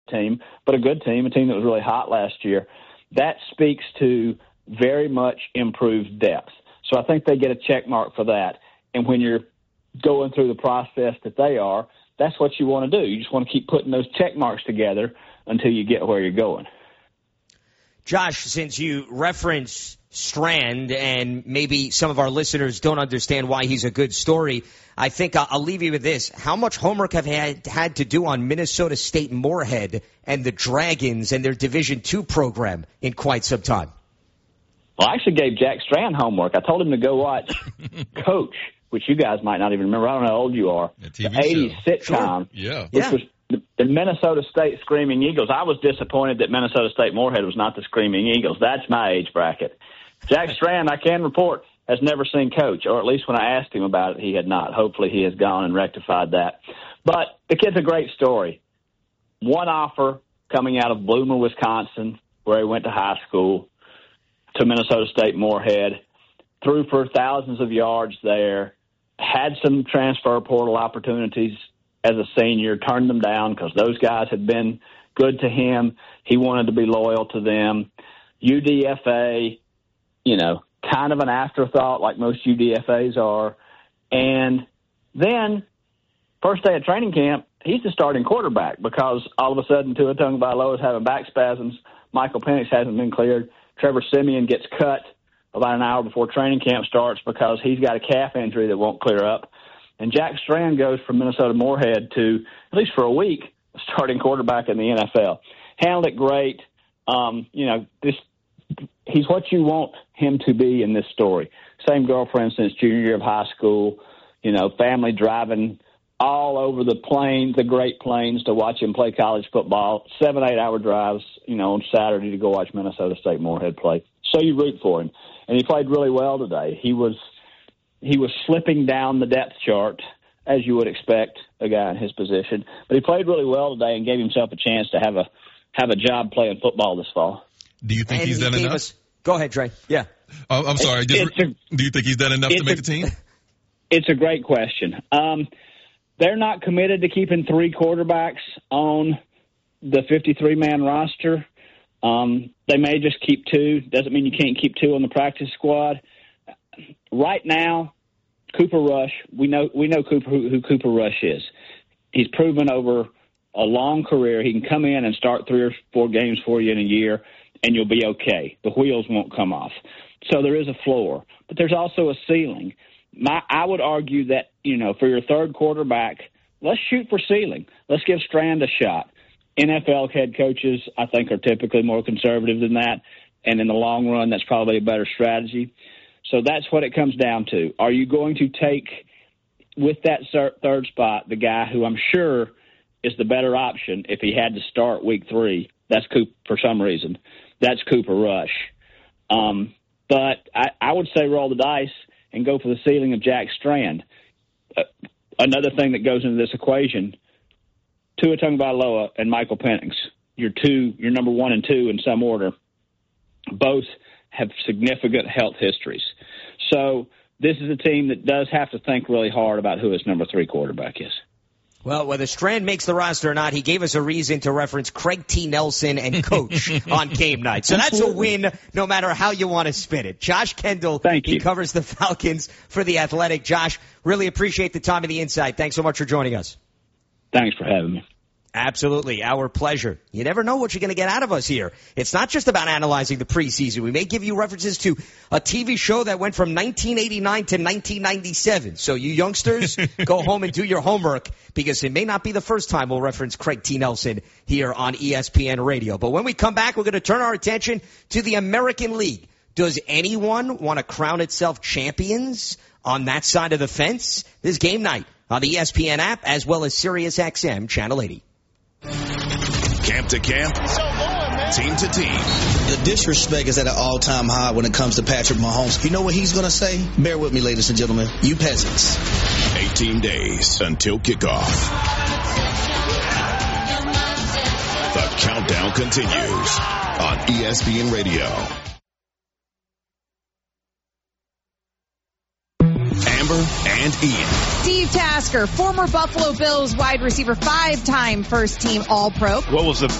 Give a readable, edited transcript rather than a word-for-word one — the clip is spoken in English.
team, but a good team, a team that was really hot last year. That speaks to very much improved depth. So I think they get a check mark for that. And when you're going through the process that they are, that's what you want to do. You just want to keep putting those check marks together until you get where you're going. Josh, since you reference Strand and maybe some of our listeners don't understand why he's a good story, I think I'll leave you with this. How much homework have you had to do on Minnesota State Moorhead and the Dragons and their Division II program in quite some time? Well, I actually gave Jack Strand homework. I told him to go watch Coach, which you guys might not even remember. I don't know how old you are. The 80s sitcom, which was the Minnesota State Screaming Eagles. I was disappointed that Minnesota State Moorhead was not the Screaming Eagles. That's my age bracket. Jack Strand, I can report, has never seen Coach, or at least when I asked him about it, he had not. Hopefully he has gone and rectified that. But the kid's a great story. One offer coming out of Bloomer, Wisconsin, where he went to high school, to Minnesota State Moorhead, threw for thousands of yards there, had some transfer portal opportunities as a senior, turned them down because those guys had been good to him. He wanted to be loyal to them. UDFA, kind of an afterthought like most UDFAs are. And then, first day of training camp, he's the starting quarterback because all of a sudden Tua Tagovailoa is having back spasms. Michael Penix hasn't been cleared. Trevor Siemian gets cut about an hour before training camp starts because he's got a calf injury that won't clear up. And Jack Strand goes from Minnesota Moorhead to, at least for a week, starting quarterback in the NFL. Handled it great. He's what you want him to be in this story. Same girlfriend since junior year of high school. Family driving all over the plains, the Great Plains, to watch him play college football. 7-8 hour drives, on Saturday to go watch Minnesota State Moorhead play. So you root for him. And he played really well today. He was slipping down the depth chart, as you would expect a guy in his position. But he played really well today and gave himself a chance to have a job playing football this fall. Do you think he's done enough? Go ahead, Trey. Yeah. Oh, I'm sorry. Do you think he's done enough to make the team? It's a great question. They're not committed to keeping 3 quarterbacks on the 53-man roster. They may just keep 2. Doesn't mean you can't keep 2 on the practice squad. Right now, Cooper Rush, we know who Cooper Rush is. He's proven over a long career he can come in and start 3 or 4 games for you in a year, and you'll be okay. The wheels won't come off. So there is a floor. But there's also a ceiling. I would argue that, for your third quarterback, let's shoot for ceiling. Let's give Strand a shot. NFL head coaches, I think, are typically more conservative than that, and in the long run, that's probably a better strategy. So that's what it comes down to. Are you going to take, with that third spot, the guy who I'm sure is the better option if he had to start week 3? That's Cooper, for some reason. That's Cooper Rush. But I would say roll the dice and go for the ceiling of Jack Strand. Another thing that goes into this equation, Tua Tagovailoa and Michael Penix, your number 1 and 2 in some order, both have significant health histories. So this is a team that does have to think really hard about who his number 3 quarterback is. Well, whether Strand makes the roster or not, he gave us a reason to reference Craig T. Nelson and Coach on game night. So that's a win no matter how you want to spin it. Josh Kendall, thank you. He covers the Falcons for The Athletic. Josh, really appreciate the time and the insight. Thanks so much for joining us. Thanks for having me. Absolutely. Our pleasure. You never know what you're going to get out of us here. It's not just about analyzing the preseason. We may give you references to a TV show that went from 1989 to 1997. So you youngsters, go home and do your homework because it may not be the first time we'll reference Craig T. Nelson here on ESPN Radio. But when we come back, we're going to turn our attention to the American League. Does anyone want to crown itself champions on that side of the fence? This is Game Night on the ESPN app as well as SiriusXM Channel 80. Camp to camp, team to team. The disrespect is at an all-time high when it comes to Patrick Mahomes. You know what he's going to say? Bear with me, ladies and gentlemen. You peasants. 18 days until kickoff. The countdown continues on ESPN Radio. Amber and Ian. Steve Tasker, former Buffalo Bills wide receiver, 5-time first-team All-Pro. What was the